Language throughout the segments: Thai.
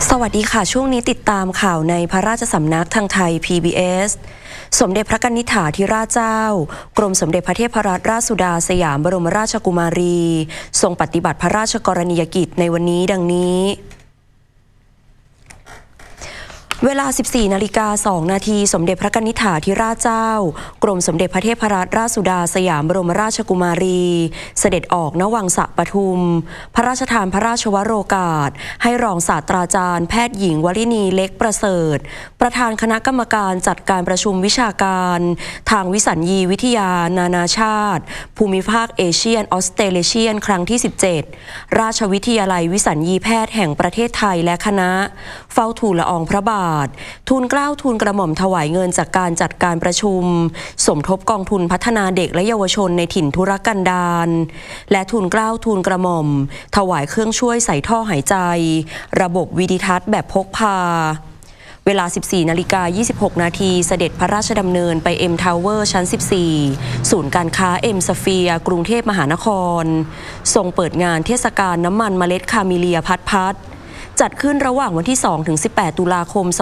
สวัสดีค่ะช่วงนี้ติดตามข่าวในพระราชสำนักทางไทย PBS สมเด็จพระกนิษฐาธิราชเจ้ากรมสมเด็จพระเทพรัตนราชสุดาสยามบรมราชกุมารีทรงปฏิบัติพระราชกรณียกิจในวันนี้ดังนี้เวลา 14:02 นาทีสมเด็จพระกนิษฐาธิราชเจ้ากรมสมเด็จพระเทพรัตนราชสุดาสยามบรมราชกุมารีเสด็จออกณวังสะปทุมพระราชทานพระราชวโรกาสให้รองศาสตราจารย์แพทย์หญิงวลินีเล็กประเสริฐประธานคณะกรรมการจัดการประชุมวิชาการทางวิสัญญีวิทยานานาชาติภูมิภาคเอเชียนออสเตรเลเชียนครั้งที่ 17 ราชวิทยาลัยวิสัญญีแพทย์แห่งประเทศไทยและคณะเฝ้าทูลละอองพระบาททูลเกล้าทูลกระหม่อมถวายเงินจากการจัดการประชุมสมทบกองทุนพัฒนาเด็กและเยาวชนในถิ่นทุรกันดารและทูลเกล้าทูลกระหม่อมถวายเครื่องช่วยใส่ท่อหายใจระบบวิดิทัศน์แบบพกพาเวลา 14:26 นาทีเสด็จพระราชดำเนินไป M Tower ชั้น 14 ศูนย์การค้า M Sphere กรุงเทพมหานครทรงเปิดงานเทศกาลน้ำมันเมล็ดคาเมเลียพัดจัดขึ้นระหว่างวันที่ 2-18 ตุลาคม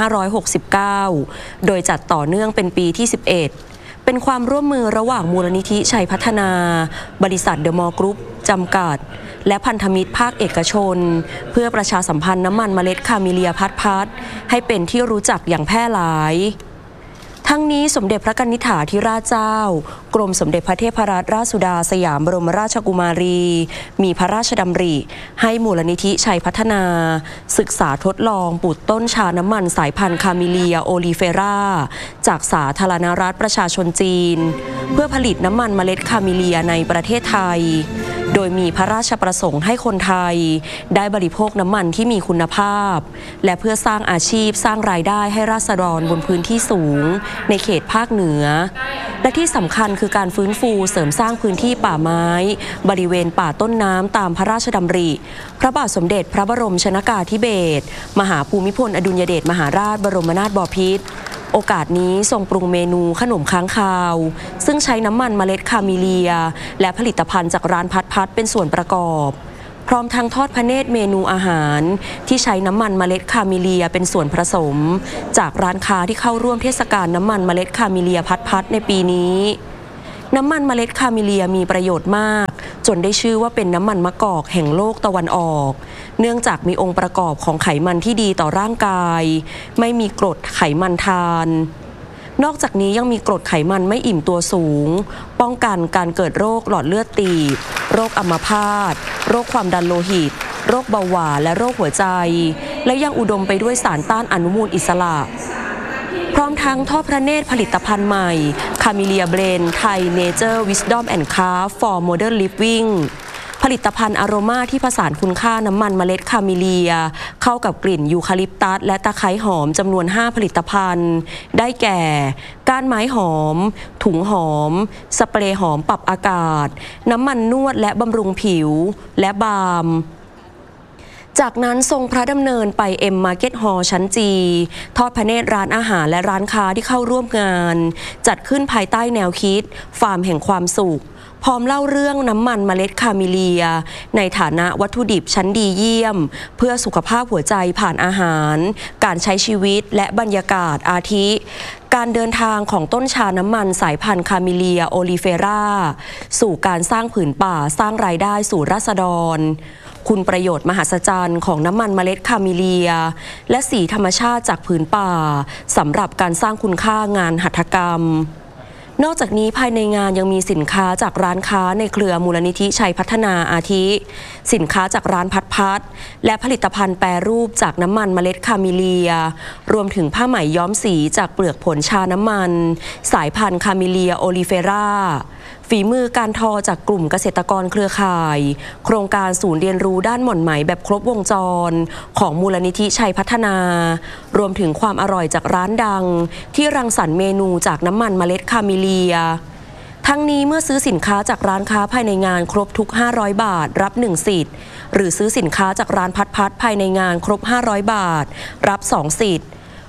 2569 โดยจัดต่อเนื่องเป็นปีที่ 11 เป็นความร่วมมือระหว่างมูลนิธิชัยพัฒนาบริษัทเดอะมอลล์กรุ๊ปจำกัดและพันธมิตรภาคเอกชนเพื่อประชาสัมพันธ์น้ำมันเมล็ดคาเมเลียพัดให้เป็นที่รู้จักอย่างแพร่หลายทั้งนี้สมเด็จพระกนิษฐาธิราชเจ้ากรมสมเด็จพระเทพรัตนราชสุดาสยามบรมราชกุมารีมีพระราชดำริให้มูลนิธิชัยพัฒนาศึกษาทดลองปลูกต้นชาน้ำมันสายพันธุ์คาเมเลียโอลิเฟราจากสาธารณรัฐประชาชนจีนเพื่อผลิตน้ำมันเมล็ดคาเมเลียในประเทศไทยโดยมีพระราชประสงค์ให้คนไทยได้บริโภคน้ำมันที่มีคุณภาพและเพื่อสร้างอาชีพสร้างรายได้ให้ราษฎรบนพื้นที่สูงในเขตภาคเหนือและที่สำคัญคือการฟื้นฟูเสริมสร้างพื้นที่ป่าไม้บริเวณป่าต้นน้ำตามพระราชดำริพระบาทสมเด็จพระบรมชนกาธิเบศรมหาภูมิพลอดุลยเดชมหาราชบรมนาถบพิตรโอกาสนี้ทรงปรุงเมนูขนมค้างคาวซึ่งใช้น้ำมันเมล็ดคาเมเลียและผลิตภัณฑ์จากร้านพัดเป็นส่วนประกอบพร้อมทั้งทอดพระเนตรเมนูอาหารที่ใช้น้ำมันเมล็ดคาเมเลียเป็นส่วนผสมจากร้านค้าที่เข้าร่วมเทศกาลน้ำมันเมล็ดคาเมเลียพัดในปีนี้น้ำมันเมล็ดคาเมเลียมีประโยชน์มากจนได้ชื่อว่าเป็นน้ำมันมะกอกแห่งโลกตะวันออกเนื่องจากมีองค์ประกอบของไขมันที่ดีต่อร่างกายไม่มีกรดไขมันทานนอกจากนี้ยังมีกรดไขมันไม่อิ่มตัวสูงป้องกันการเกิดโรคหลอดเลือดตีบโรคอัมพาตโรคความดันโลหิตโรคเบาหวานและโรคหัวใจและยังอุดมไปด้วยสารต้านอนุมูลอิสระพร้อมทั้งทอดพระเนตรผลิตภัณฑ์ใหม่คาเมเลียเบรนไทยเนเจอร์วิสดอมแอนด์คราฟต์ for modern living ผลิตภัณฑ์อโรมาที่ผสานคุณค่าน้ำมันเมล็ดคาเมเลียเข้ากับกลิ่นยูคาลิปตัสและตะไคร้หอมจำนวน5ผลิตภัณฑ์ได้แก่ก้านไม้หอมถุงหอมสเปรย์หอมปรับอากาศน้ำมันนวดและบำรุงผิวและบาล์มจากนั้นทรงพระดำเนินไป M Market Hall ชั้นจีทอดพระเนตรร้านอาหารและร้านค้าที่เข้าร่วมงานจัดขึ้นภายใต้แนวคิดฟาร์มแห่งความสุขพร้อมเล่าเรื่องน้ำมันเมล็ดคาเมเลียในฐานะวัตถุดิบชั้นดีเยี่ยมเพื่อสุขภาพหัวใจผ่านอาหารการใช้ชีวิตและบรรยากาศอาทิการเดินทางของต้นชาน้ำมันสายพันธุ์คาเมเลียโอลิเฟราสู่การสร้างผืนป่าสร้างรายได้สู่ราษฎรคุณประโยชน์มหัศจรรย์ของน้ำมันเมล็ดคาเมเลียและสีธรรมชาติจากผืนป่าสำหรับการสร้างคุณค่างานหัตถกรรมนอกจากนี้ภายในงานยังมีสินค้าจากร้านค้าในเครือมูลนิธิชัยพัฒนาอาทิสินค้าจากร้านพัดและผลิตภัณฑ์แปรรูปจากน้ำมันเมล็ดคาเมเลียรวมถึงผ้าไหมย้อมสีจากเปลือกผลชาน้ำมันสายพันธุ์คาเมเลียโอลิเฟราฝีมือการทอจากกลุ่มเกษตรกรเครือข่ายโครงการศูนย์เรียนรู้ด้านหม่อนไหมแบบครบวงจรของมูลนิธิชัยพัฒนารวมถึงความอร่อยจากร้านดังที่รังสรรค์เมนูจากน้ำมันเมล็ดคาเมเลียทั้งนี้เมื่อซื้อสินค้าจากร้านค้าภายในงานครบทุก500 บาทรับ1สิทธิ์หรือซื้อสินค้าจากร้านพัดภายในงานครบ500 บาทรับ2สิทธิ์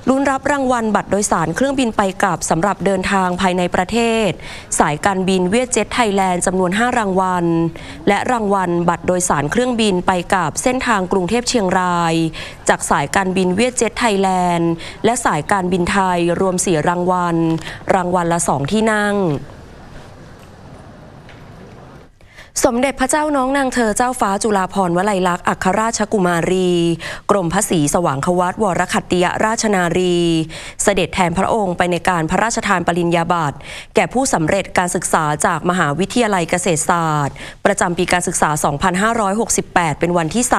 ลุ้นรับรางวัลบัตรโดยสารเครื่องบินไปกลับสำหรับเดินทางภายในประเทศสายการบินเวียดเจ็ตไทยแลนด์จำนวน5รางวัลและรางวัลบัตรโดยสารเครื่องบินไปกลับเส้นทางกรุงเทพเชียงรายจากสายการบินเวียดเจ็ตไทยแลนด์และสายการบินไทยรวม4รางวัลรางวัลละ2ที่นั่งสมเด็จพระเจ้าน้องนางเธอเจ้าฟ้าจุฬาภรณ์วลัยลักษณ์อัครราชกุมารีกรมพระศรีสว่างควัตวรคัตติยราชนารีเสด็จแทนพระองค์ไปในการพระราชทานปริญญาบัตรแก่ผู้สำเร็จการศึกษาจากมหาวิทยาลัยเกษตรศาสตร์ประจำปีการศึกษา 2568 เป็นวันที่ 3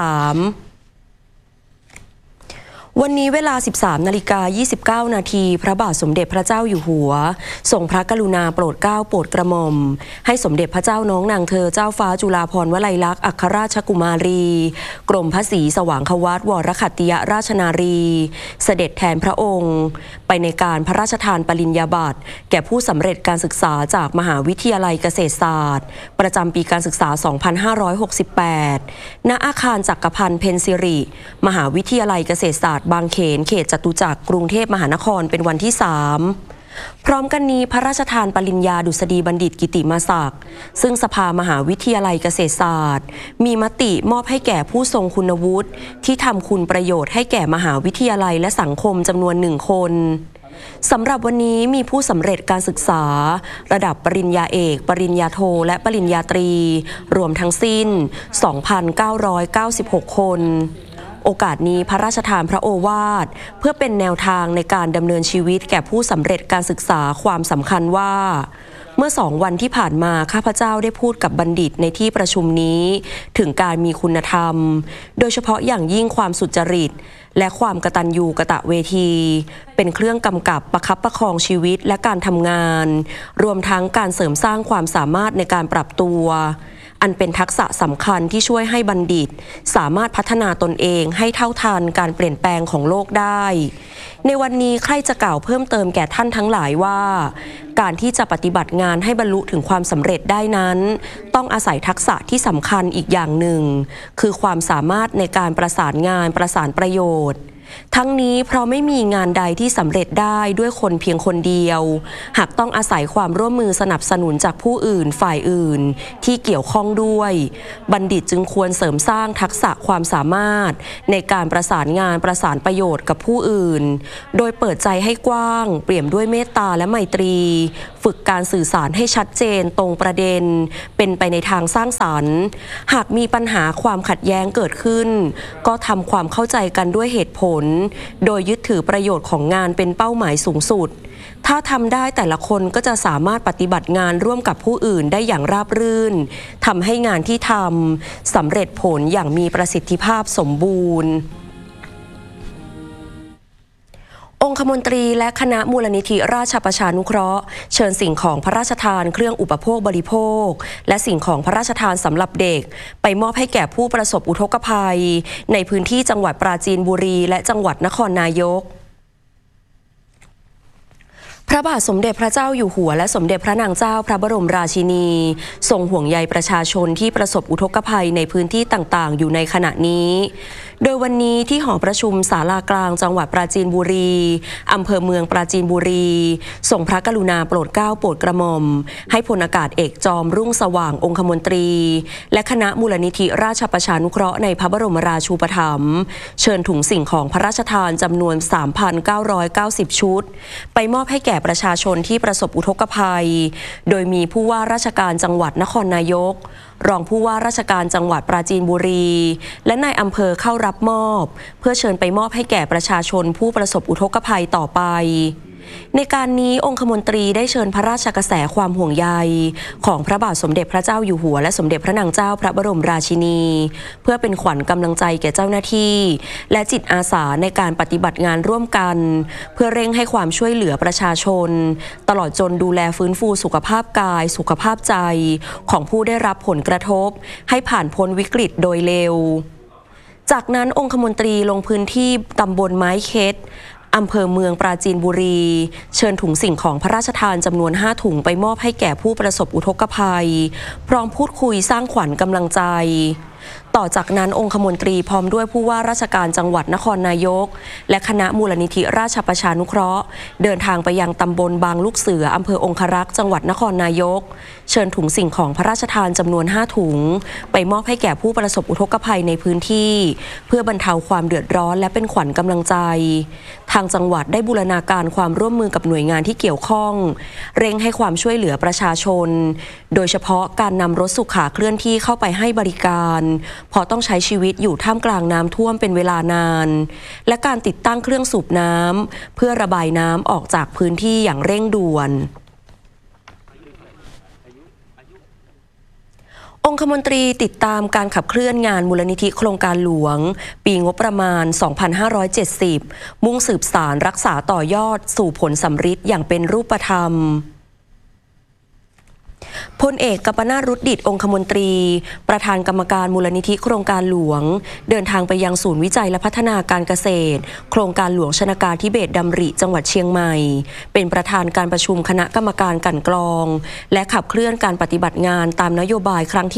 วันนี้เวลา 13:29 นาทีพระบาทสมเด็จพระเจ้าอยู่หัวทรงพระกรุณาโปรดเกล้าโปรดกระหม่อมให้สมเด็จพระเจ้าน้องนางเธอเจ้าฟ้าจุฬาภรณ์วลัยลักษณ์อัครราชกุมารีกรมพระศรีสว่างควัตวรคัตติยราชนารีเสด็จแทนพระองค์ไปในการพระราชทานปริญญาบัตรแก่ผู้สำเร็จการศึกษาจากมหาวิทยาลัยเกษตรศาสตร์ประจำปีการศึกษา 2568 ณ อาคารจักรพันธ์เพ็ญสิริมหาวิทยาลัยเกษตรศาสตร์บางเขนเขตจตุจักรกรุงเทพมหานครเป็นวันที่ 3พร้อมกันนี้พระราชทานปริญญาดุษฎีบัณฑิตกิติมศักดิ์ซึ่งสภามหาวิทยาลัยเกษตรศาสตร์มีมติมอบให้แก่ผู้ทรงคุณวุฒิที่ทำคุณประโยชน์ให้แก่มหาวิทยาลัยและสังคมจำนวน1 คนสำหรับวันนี้มีผู้สำเร็จการศึกษาระดับปริญญาเอกปริญญาโทและปริญญาตรีรวมทั้งสิ้น 2,996 คนโอกาสนี้พระราชทานพระโอวาทเพื่อเป็นแนวทางในการดำเนินชีวิตแก่ผู้สำเร็จการศึกษาความสำคัญว่าเมื่อ2 วันที่ผ่านมาข้าพเจ้าได้พูดกับบัณฑิตในที่ประชุมนี้ถึงการมีคุณธรรมโดยเฉพาะอย่างยิ่งความสุจริตและความกตัญญูกตเวทีเป็นเครื่องกำกับประคับประคองชีวิตและการทำงานรวมทั้งการเสริมสร้างความสามารถในการปรับตัวอันเป็นทักษะสำคัญที่ช่วยให้บัณฑิตสามารถพัฒนาตนเองให้เท่าทันการเปลี่ยนแปลงของโลกได้ในวันนี้ใครจะกล่าวเพิ่มเติมแก่ท่านทั้งหลายว่าการที่จะปฏิบัติงานให้บรรลุถึงความสำเร็จได้นั้นต้องอาศัยทักษะที่สำคัญอีกอย่างหนึ่งคือความสามารถในการประสานงานประสานประโยชน์ทั้งนี้เพราะไม่มีงานใดที่สำเร็จได้ด้วยคนเพียงคนเดียวหากต้องอาศัยความร่วมมือสนับสนุนจากผู้อื่นฝ่ายอื่นที่เกี่ยวข้องด้วยบัณฑิตจึงควรเสริมสร้างทักษะความสามารถในการประสานงานประสานประโยชน์กับผู้อื่นโดยเปิดใจให้กว้างเปี่ยมด้วยเมตตาและไมตรีฝึกการสื่อสารให้ชัดเจนตรงประเด็นเป็นไปในทางสร้างสรรค์หากมีปัญหาความขัดแย้งเกิดขึ้นก็ทำความเข้าใจกันด้วยเหตุผลโดยยึดถือประโยชน์ของงานเป็นเป้าหมายสูงสุดถ้าทำได้แต่ละคนก็จะสามารถปฏิบัติงานร่วมกับผู้อื่นได้อย่างราบรื่นทำให้งานที่ทำสำเร็จผลอย่างมีประสิทธิภาพสมบูรณ์องคมนตรีและคณะมูลนิธิราชประชานุเคราะห์เชิญสิ่งของพระราชทานเครื่องอุปโภคบริโภคและสิ่งของพระราชทานสำหรับเด็กไปมอบให้แก่ผู้ประสบอุทกภัยในพื้นที่จังหวัดปราจีนบุรีและจังหวัดนครนายกพระบาทสมเด็จพระเจ้าอยู่หัวและสมเด็จพระนางเจ้าพระบรมราชินีทรงห่วงใยประชาชนที่ประสบอุทกภัยในพื้นที่ต่างๆอยู่ในขณะนี้โดยวันนี้ที่หอประชุมศาลากลางจังหวัดปราจีนบุรีอำเภอเมืองปราจีนบุรีทรงพระกรุณาโปรดเกล้าโปรดกระหม่อมให้พลอากาศเอกจอมรุ่งสว่างองคมนตรีและคณะมูลนิธิราชประชานุเคราะห์ในพระบรมราชูปถัมภ์เชิญถุงสิ่งของพระราชทานจำนวน 3,990 ชุดไปมอบให้แก่ประชาชนที่ประสบอุทกภัยโดยมีผู้ว่าราชการจังหวัดนครนายกรองผู้ว่าราชการจังหวัดปราจีนบุรีและนายอำเภอเข้ารับมอบเพื่อเชิญไปมอบให้แก่ประชาชนผู้ประสบอุทกภัยต่อไปในการนี้องคมนตรีได้เชิญพระราชกระแสความห่วงใยของพระบาทสมเด็จพระเจ้าอยู่หัวและสมเด็จพระนางเจ้าพระบรมราชินีเพื่อเป็นขวัญกำลังใจแก่เจ้าหน้าที่และจิตอาสาในการปฏิบัติงานร่วมกันเพื่อเร่งให้ความช่วยเหลือประชาชนตลอดจนดูแลฟื้นฟูสุขภาพกายสุขภาพใจของผู้ได้รับผลกระทบให้ผ่านพ้นวิกฤตโดยเร็วจากนั้นองคมนตรีลงพื้นที่ตำบลไม้เค็ดอำเภอเมืองปราจีนบุรีเชิญถุงสิ่งของพระราชทานจำนวน5ถุงไปมอบให้แก่ผู้ประสบอุทกภัยพร้อมพูดคุยสร้างขวัญกำลังใจต่อจากนั้นองคมนตรีพร้อมด้วยผู้ว่าราชการจังหวัดนครนายกและคณะมูลนิธิราชประชานุเคราะห์เดินทางไปยังตำบลบางลูกเสืออำเภอองครักษ์จังหวัดนครนายกเชิญถุงสิ่งของพระราชทานจำนวน5ถุงไปมอบให้แก่ผู้ประสบอุทกภัยในพื้นที่เพื่อบรรเทาความเดือดร้อนและเป็นขวัญกำลังใจทางจังหวัดได้บูรณาการความร่วมมือกับหน่วยงานที่เกี่ยวข้องเร่งให้ความช่วยเหลือประชาชนโดยเฉพาะการนำรถสุขาเคลื่อนที่เข้าไปให้บริการเพราะต้องใช้ชีวิตอยู่ท่ามกลางน้ำท่วมเป็นเวลานานและการติดตั้งเครื่องสูบน้ำเพื่อระบายน้ำออกจากพื้นที่อย่างเร่งด่วนองคมนตรีติดตามการขับเคลื่อนงานมูลนิธิโครงการหลวงปีงบประมาณ 2570 มุ่งสืบสานรักษาต่อยอดสู่ผลสำฤทธิ์อย่างเป็นรูปธรรมพลเอกกัปปนาถ รุดดิษฐ์ องคมนตรีประธานกรรมการมูลนิธิโครงการหลวงเดินทางไปยังศูนย์วิจัยและพัฒนาการเกษตรโครงการหลวงชนกาธิเบศรดำริจังหวัดเชียงใหม่เป็นประธานการประชุมคณะกรรมการกลั่นกรองและขับเคลื่อนการปฏิบัติงานตามนโยบายครั้งที่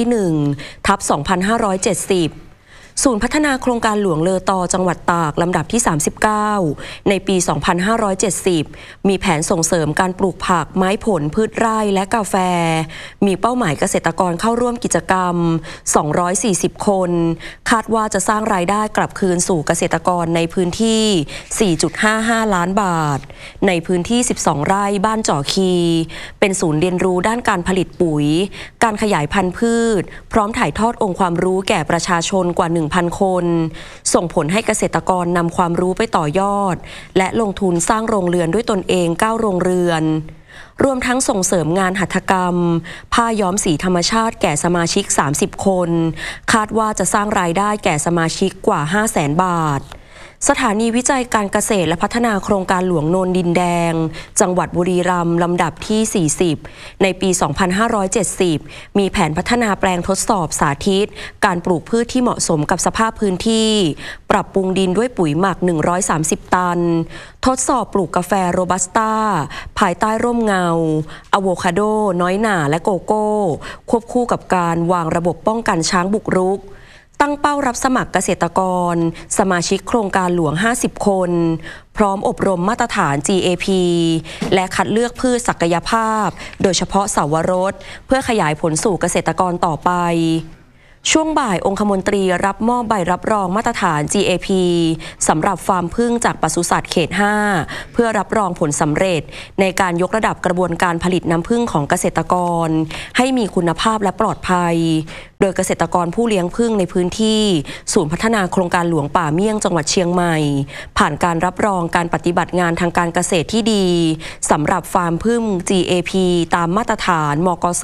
1/2570ศูนย์พัฒนาโครงการหลวงเลอตอจังหวัดตากลำดับที่39ในปี 2570 มีแผนส่งเสริมการปลูกผักไม้ผลพืชไร่และกาแฟมีเป้าหมายเกษตรกรเข้าร่วมกิจกรรม240คนคาดว่าจะสร้างรายได้กลับคืนสู่เกษตรกรในพื้นที่ 4.55 ล้านบาทในพื้นที่12ไร่บ้านจ่อคีเป็นศูนย์เรียนรู้ด้านการผลิตปุ๋ยการขยายพันธุ์พืชพร้อมถ่ายทอดองค์ความรู้แก่ประชาชนกว่า1,000 คนส่งผลให้เกษตรกรนำความรู้ไปต่อยอดและลงทุนสร้างโรงเรือนด้วยตนเอง9โรงเรือนรวมทั้งส่งเสริมงานหัตถกรรมผ้าย้อมสีธรรมชาติแก่สมาชิก30คนคาดว่าจะสร้างรายได้แก่สมาชิกกว่า 500,000 บาทสถานีวิจัยการเกษตรและพัฒนาโครงการหลวงโนนดินแดงจังหวัดบุรีรัมย์ลำดับที่40ในปี 2570 มีแผนพัฒนาแปลงทดสอบสาธิตการปลูกพืชที่เหมาะสมกับสภาพพื้นที่ปรับปรุงดินด้วยปุ๋ยหมัก130ตันทดสอบปลูกกาแฟโรบัสต้าภายใต้ร่มเงาอะโวคาโดน้อยหน่าและโกโก้ควบคู่กับการวางระบบป้องกันช้างบุกรุกตั้งเป้ารับสมัครเกษตรกรสมาชิกโครงการหลวง50คนพร้อมอบรมมาตรฐาน GAP และคัดเลือกพืชศักยภาพโดยเฉพาะเสาวรสเพื่อขยายผลสู่เกษตรกรต่อไปช่วงบ่ายองคมนตรีรับมอบใบรับรองมาตรฐาน GAP สำหรับฟาร์มผึ้งจากปศุสัตว์เขต 5 เพื่อรับรองผลสำเร็จในการยกระดับกระบวนการผลิตน้ำผึ้งของเกษตรกรให้มีคุณภาพและปลอดภัยโดยเกษตรกรผู้เลี้ยงผึ้งในพื้นที่ศูนย์พัฒนาโครงการหลวงป่าเมี่ยงจังหวัดเชียงใหม่ผ่านการรับรองการปฏิบัติงานทางการเกษตรที่ดีสำหรับฟาร์มผึ้ง GAP ตามมาตรฐานมกส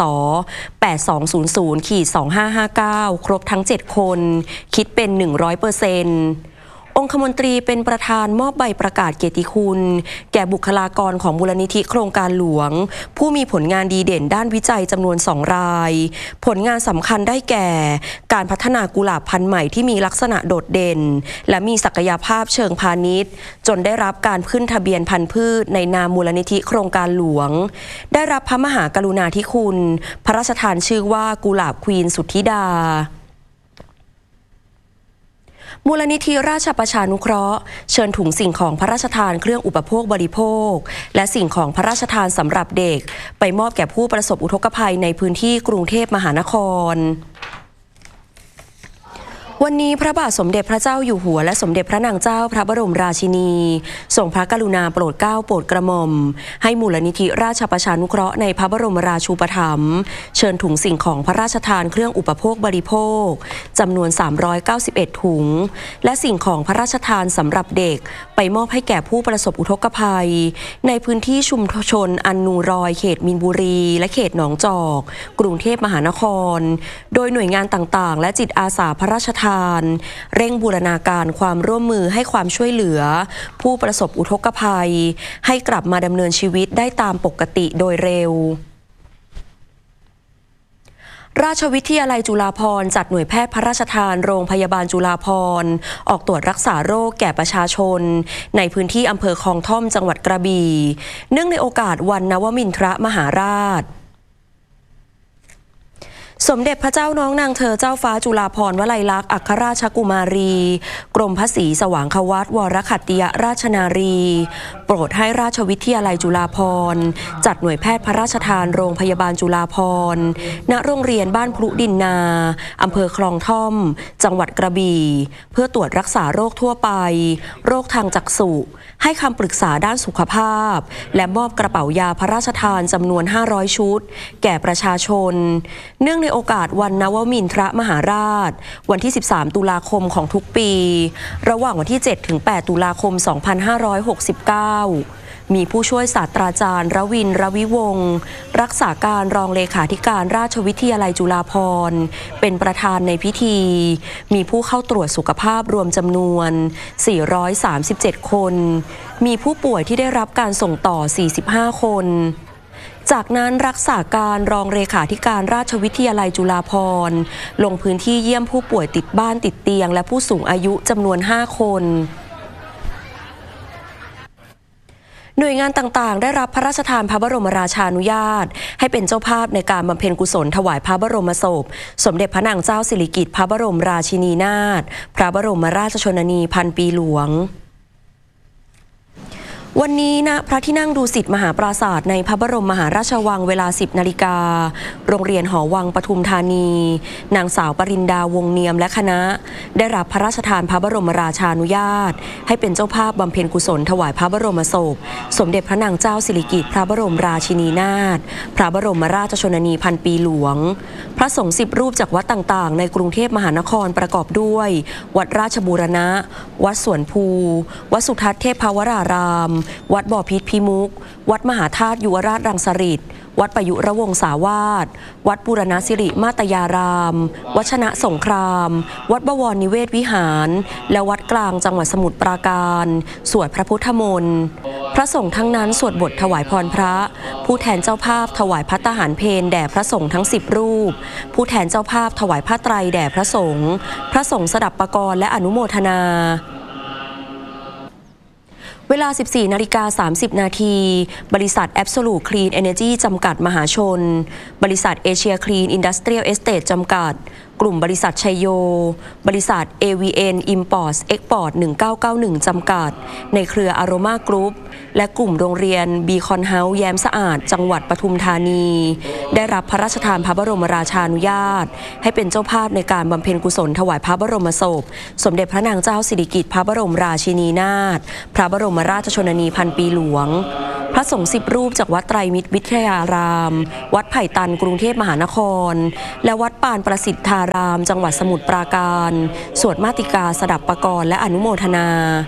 8200-2559 ครบทั้ง7คนคิดเป็น 100%องคมนตรีเป็นประธานมอบใบประกาศเกียรติคุณแก่บุคลากรของมูลนิธิโครงการหลวงผู้มีผลงานดีเด่นด้านวิจัยจำนวน2รายผลงานสำคัญได้แก่การพัฒนากุหลาบพันธุ์ใหม่ที่มีลักษณะโดดเด่นและมีศักยภาพเชิงพาณิชย์จนได้รับการขึ้นทะเบียนพันธุ์พืชในนามมูลนิธิโครงการหลวงได้รับพระมหากรุณาธิคุณพระราชทานชื่อว่ากุหลาบควีนสุทธิดามูลนิธิราชประชานุเคราะห์เชิญถุงสิ่งของพระราชทานเครื่องอุปโภคบริโภคและสิ่งของพระราชทานสำหรับเด็กไปมอบแก่ผู้ประสบอุทกภัยในพื้นที่กรุงเทพมหานครวันนี้พระบาทสมเด็จพระเจ้าอยู่หัวและสมเด็จพระนางเจ้าพระบรมราชินีทรงพระกรุณาโปรดเกล้าโปรดกระหม่อมให้มูลนิธิราชประชานุเคราะห์ในพระบรมราชูปถัมภ์เชิญถุงสิ่งของพระราชทานเครื่องอุปโภคบริโภคจำนวน391ถุงและสิ่งของพระราชทานสำหรับเด็กไปมอบให้แก่ผู้ประสบอุทกภัยในพื้นที่ชุมชนอันนูรอยเขตมีนบุรีและเขตหนองจอกกรุงเทพมหานครโดยหน่วยงานต่างๆและจิตอาสาพระราชทานเร่งบูรณาการความร่วมมือให้ความช่วยเหลือผู้ประสบอุทกภัยให้กลับมาดำเนินชีวิตได้ตามปกติโดยเร็วราชวิทยาลัยจุฬาภรณ์จัดหน่วยแพทย์พระราชทานโรงพยาบาลจุฬาภรณ์ออกตรวจรักษาโรคแก่ประชาชนในพื้นที่อำเภอคลองท่อมจังหวัดกระบี่เนื่องในโอกาสวันนวมินทรมหาราชสมเด็จพระเจ้าน้องนางเธอเจ้าฟ้าจุฬาภรณ์วลัยลักษณ์อัครราชกุมารี กรมพระศรีสว่างควัตวรขัตติยราชนารี โปรดให้ราชวิทยาลัยจุฬาภรณ์จัดหน่วยแพทย์พระราชทานโรงพยาบาลจุฬาภรณ์ณโรงเรียนบ้านพลุดินนาอำเภอคลองท่อมจังหวัดกระบี่เพื่อตรวจรักษาโรคทั่วไปโรคทางจักษุให้คำปรึกษาด้านสุขภาพและมอบกระเป๋ายาพระราชทานจำนวน500ชุดแก่ประชาชนเนื่องในโอกาสวันนวมินทรมหาราชวันที่13ตุลาคมของทุกปีระหว่างวันที่7ถึง8ตุลาคม2569มีผู้ช่วยศาสตราจารย์รวินทร์ รวิวงศ์รักษาการรองเลขาธิการราชวิทยาลัยจุฬาภรณ์เป็นประธานในพิธีมีผู้เข้าตรวจสุขภาพรวมจำนวน437คนมีผู้ป่วยที่ได้รับการส่งต่อ45คนจากนั้นรักษาการรองเลขาธิการราชวิทยาลัยจุฬาภรณ์ลงพื้นที่เยี่ยมผู้ป่วยติดบ้านติดเตียงและผู้สูงอายุจำนวน5คนหน่วยงานต่างๆได้รับพระราชทานพระบรมราชานุญาตให้เป็นเจ้าภาพในการบำเพ็ญกุศลถวายพระบรมศพสมเด็จพระนางเจ้าสิริกิติ์พระบรมราชินีนาถพระบรมราชชนนีพันปีหลวงวันนี้ณพระที่นั่งดุสิตมหาปราสาทในพระบรมมหาราชวังเวลา 10 นาฬิกาโรงเรียนหอวังปทุมธานีนางสาวปรินดาวงเนียมและคณะได้รับพระราชทานพระบรมราชานุญาตให้เป็นเจ้าภาพบำเพ็ญกุศลถวายพระบรมศพสมเด็จพระนางเจ้าสิริกิติ์พระบรมราชินีนาถพระบรมราชชนนีพันปีหลวงพระสงฆ์10 รูปจากวัดต่างๆในกรุงเทพมหานครประกอบด้วยวัดราชบูรณะวัดสวนภูวัดสุทัศน์เทพวรารามวัดบ่อพิษพิมุขวัดมหาธาตุยุวราชรังสฤษฎ์วัดประยุรวงศาวาสวัดบูรณสิริมาตยารามวัดชนะสงครามวัดบวรนิเวศวิหารและวัดกลางจังหวัดสมุทรปราการสวดพระพุทธมนต์พระสงฆ์ทั้งนั้นสวดบทถวายพรพระผู้แทนเจ้าภาพถวายภัตตาหารเพลแด่พระสงฆ์ทั้ง10 รูปผู้แทนเจ้าภาพถวายผ้าไตรแด่พระสงฆ์พระสงฆ์สดับปกรณ์และอนุโมทนาเวลา 14 นาฬิกา 30 นาทีบริษัท Absolute Clean Energy จำกัดมหาชนบริษัท Asia Clean Industrial Estate จำกัดกลุ่มบริษัทชัยโยบริษัท AVN Import Export 1991 จำกัดในเครือ Aroma Group และกลุ่มโรงเรียน Beacon House แย้มสะอาดจังหวัดปทุมธานีได้รับพระราชทานพระบรมราชานุญาตให้เป็นเจ้าภาพในการบำเพ็ญกุศลถวายพระบรมศพสมเด็จพระนางเจ้าสิริกิติ์พระบรมราชินีนาถพระบรมราชชนนีพันปีหลวงพระสงฆ์10 รูปจากวัดไตรมิตรวิทยารามวัดไผ่ตันกรุงเทพมหานครและวัดปานประสิทธารามจังหวัดสมุทรปราการสวดมาติกาสดับปกรณ์และอนุโมทนา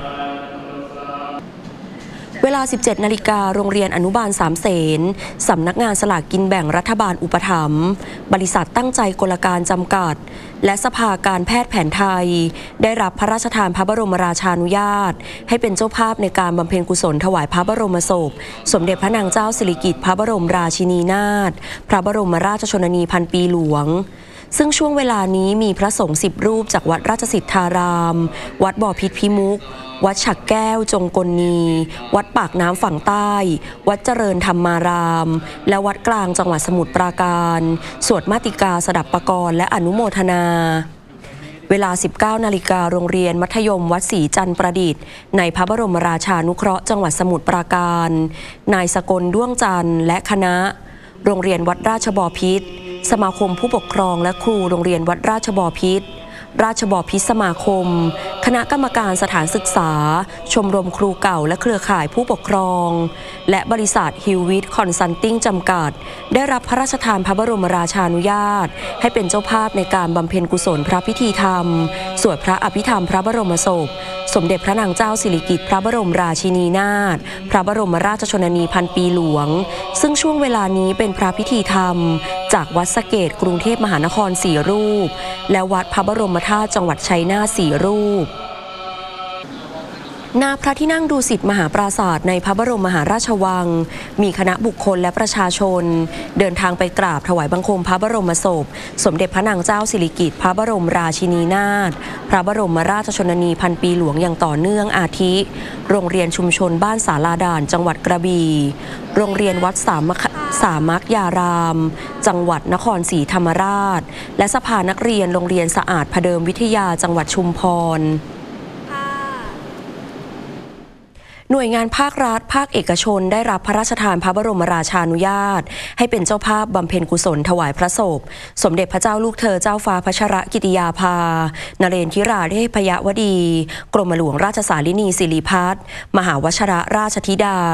เวลา 17 นาฬิกาโรงเรียนอนุบาล3 เสนสำนักงานสลากกินแบ่งรัฐบาลอุปถัมภ์บริษัทตั้งใจกลการจำกัดและสภาการแพทย์แผนไทยได้รับพระราชทานพระบรมราชานุญาตให้เป็นเจ้าภาพในการบำเพ็ญกุศลถวายพระบรมศพสมเด็จพระนางเจ้าสิริกิติ์พระบรมราชินีนาถพระบรมราชชนนีพันปีหลวงซึ่งช่วงเวลานี้มีพระสงฆ์10 รูปจากวัดราชสิทธารามวัดบ่อพิษพิมุขวัดฉักแก้วจงกลนีวัดปากน้ำฝั่งใต้วัดเจริญธรรมารามและวัดกลางจังหวัดสมุทรปราการสวดมาติกาสดับปกรณ์และอนุโมทนาเวลา 19 นาฬิกาโรงเรียนมัธยมวัดศรีจันทร์ประดิษฐ์ในพระบรมราชานุเคราะห์จังหวัดสมุทรปราการนายสกลด้วงจันทร์และคณะโรงเรียนวัดราชบพิตรสมาคมผู้ปกครองและครูโรงเรียนวัดราชบพิตรราชบพิตรสมาคมคณะกรรมการสถานศึกษาชมรมครูเก่าและเครือข่ายผู้ปกครองและบริษัทฮิววิทคอนซัลติ้งจำกัดได้รับพระราชทานพระบรมราชานุญาตให้เป็นเจ้าภาพในการบำเพ็ญกุศลพระพิธีธรรมสวดพระอภิธรรมพระบรมศพสมเด็จพระนางเจ้าสิริกิติ์พระบรมราชินีนาถพระบรมราชชนนีพันปีหลวงซึ่งช่วงเวลานี้เป็นพระพิธีธรรมจากวัดสะเกษกรุงเทพมหานคร4 รูปและวัดพระบรมธาตุจังหวัดชัยนาท4 รูปณพระที่นั่งดุสิตมหาปราสาทในพระบรมมหาราชวังมีคณะบุคคลและประชาชนเดินทางไปกราบถวายบังคมพระบรมศพสมเด็จพระนางเจ้าสิริกิติ์พระบรมราชินีนาถพระบรมราชชนนีพันปีหลวงอย่างต่อเนื่องอาทิโรงเรียนชุมชนบ้านสาลาด่านจังหวัดกระบี่โรงเรียนวัดสามัคยารามจังหวัดนครศรีธรรมราชและสภานักเรียนโรงเรียนสะอาดพเดิมวิทยาจังหวัดชุมพรหน่วยงานภาครัฐภาคเอกชนได้รับพระราชทานพระบรมราชานุญาตให้เป็นเจ้าภาพบำเพ็ญกุศลถวายพระศพสมเด็จพระเจ้าลูกเธอเจ้าฟ้าพัชรกิติยาภานเรนทิราเทพยวดีกรมหลวงราชสารินีสิริพัฒน์มหาวชรราชธิดา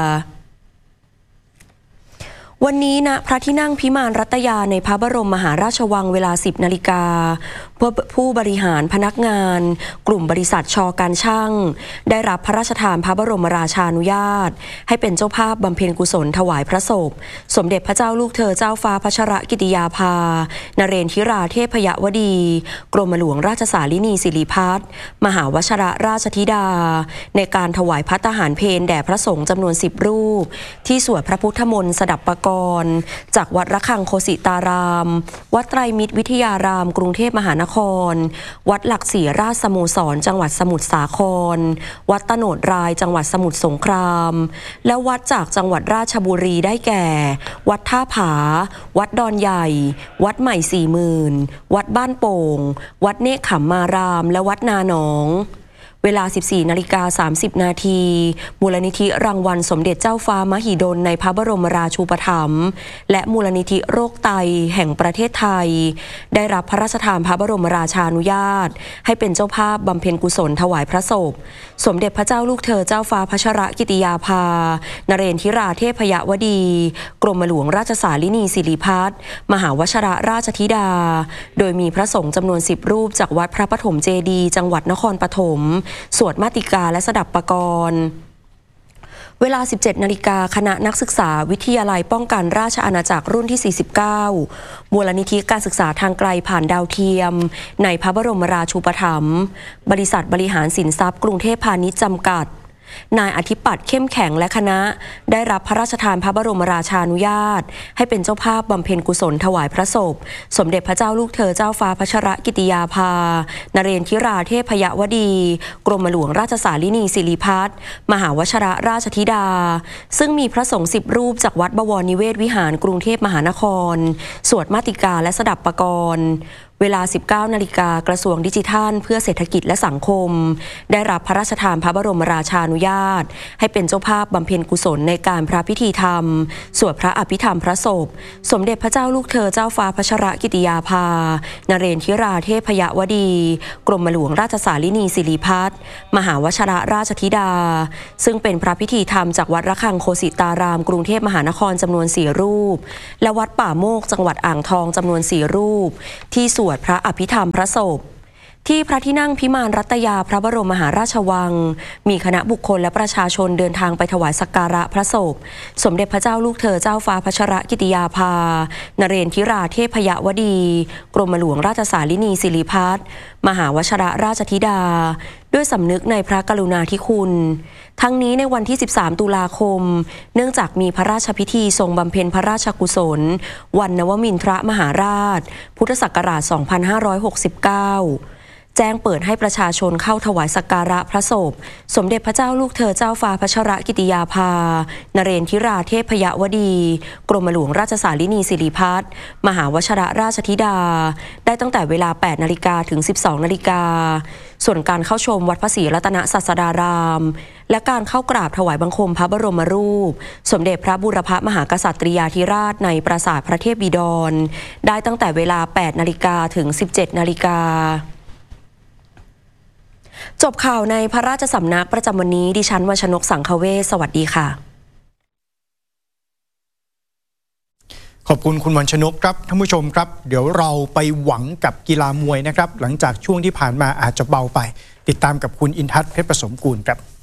วันนี้ณพระที่นั่งพิมานรัตยาในพระบรมมหาราชวังเวลา 10 นาฬิกาผู้บริหารพนักงานกลุ่มบริษัทช.การช่างได้รับพระราชทานพระบรมราชานุญาตให้เป็นเจ้าภาพบำเพ็ญกุศลถวายพระศพสมเด็จพระเจ้าลูกเธอเจ้าฟ้าพัชรกิติยาภานเรนทิราเทพยวดีกรมหลวงราชสารินีสิริพัฒน์มหาวชรราชธิดาในการถวายภัตตาหารเพลแด่พระสงฆ์จำนวน 10 รูปที่สวดพระพุทธมนต์สดับปกรณ์จากวัดระฆังโคสิตารามวัดไตรมิตรวิทยารามกรุงเทพมหานครวัดหลักศรีราชสโมสรจังหวัดสมุทรสาครวัดตโนดรายจังหวัดสมุทรสงครามและวัดจากจังหวัดราชบุรีได้แก่วัดท่าผาวัดดอนใหญ่วัดใหม่40,000วัดบ้านโป่งวัดเนคขมมารามและวัดนาหนองเวลา 14:30 นาทีมูลนิธิรางวัลสมเด็จเจ้าฟ้ามหิดลในพระบรมราชูปถัมภ์และมูลนิธิโรคไตแห่งประเทศไทยได้รับพระราชทานพระบรมราชานุญาตให้เป็นเจ้าภาพบำเพ็ญกุศลถวายพระศพสมเด็จพระเจ้าลูกเธอเจ้าฟ้าพัชรกิติยาภานเรนทิราเทพยวดีกรมหลวงราชสารินีสิริพัฒน์มหาวชรราชธิดาโดยมีพระสงฆ์จำนวน 10 รูปจากวัดพระปฐมเจดีย์จังหวัดนครปฐมสวดมาติกาและสดับปกรณ์เวลา 17 นาฬิกาคณะนักศึกษาวิทยาลัยป้องกันราชอาณาจักรรุ่นที่ 49มูลนิธิการศึกษาทางไกลผ่านดาวเทียมในพระบรมราชูปถัมภ์บริษัทบริหารสินทรัพย์กรุงเทพพาณิชย์จำกัดนายอธิปัตย์เข้มแข็งและคณะได้รับพระราชทานพระบรมราชานุญาตให้เป็นเจ้าภาพบำเพ็ญกุศลถวายพระศพสมเด็จพระเจ้าลูกเธอเจ้าฟ้าพัชรกิติยาภานเรนทิราเทพยวดีกรมหลวงราชสารินีสิริพัฒน์มหาวชรราชธิดาซึ่งมีพระสงฆ์10 รูปจากวัดบวรนิเวศวิหารกรุงเทพมหานครสวดมาติกาและสดับปกรณ์เวลา 19 นาฬิกากระทรวงดิจิทัลเพื่อเศรษฐกิจและสังคมได้รับพระราชทานพระบรมราชานุญาตให้เป็นเจ้าภาพบำเพ็ญกุศลในการพระพิธีธรรมสวดพระอภิธรรมพระศพสมเด็จพระเจ้าลูกเธอเจ้าฟ้าพัชรกิติยาภานเรนทิราเทพยวดีกรมหลวงราชสารินีสิริพัฒน์มหาวชรราชธิดาซึ่งเป็นพระพิธีธรรมจากวัดระฆังโคสิตารามกรุงเทพมหานครจำนวน 4 รูปและวัดป่าโมกจังหวัดอ่างทองจำนวน 4 รูปที่สวดพระอภิธรรมพระศพที่พระที่นั่งพิมานรัตยาพระบรมมหาราชวังมีคณะบุคคลและประชาชนเดินทางไปถวายสักการะพระศพสมเด็จพระเจ้าลูกเธอเจ้าฟ้าพัชรกิติยาภานเรนทิราเทพยวดีกรมหลวงราชสารินีสิริพัฒน์มหาวชรราชธิดาด้วยสำนึกในพระกรุณาธิคุณทั้งนี้ในวันที่ 13 ตุลาคมเนื่องจากมีพระราชพิธีทรงบำเพ็ญพระราชกุศลวันนวมินทรมหาราชพุทธศักราช 2569แจ้งเปิดให้ประชาชนเข้าถวายสักการะพระศพสมเด็จพระเจ้าลูกเธอเจ้าฟ้าพัชรกิติยาภานเรนทิราเทพยวดีกรมหลวงราชสารินีสิริพัฒน์มหาวชรราชธิดาได้ตั้งแต่เวลา 8 นาฬิกาถึง 12 นาฬิกาส่วนการเข้าชมวัดพระศรีรัตนศาสดารามและการเข้ากราบถวายบังคมพระบรมรูปสมเด็จพระบูรพมหากษัตริยาธิราชในปราสาทพระเทพบิดรได้ตั้งแต่เวลา 8 นาฬิกาถึง 17 นาฬิกาจบข่าวในพระราชสำนักประจำวันนี้ดิฉันวรรชนกสังคเวชสวัสดีค่ะขอบคุณคุณวรรชนกครับท่านผู้ชมครับเดี๋ยวเราไปหวังกับกีฬามวยนะครับหลังจากช่วงที่ผ่านมาอาจจะเบาไปติดตามกับคุณอินทัศน์เพชรผสมกูลครับ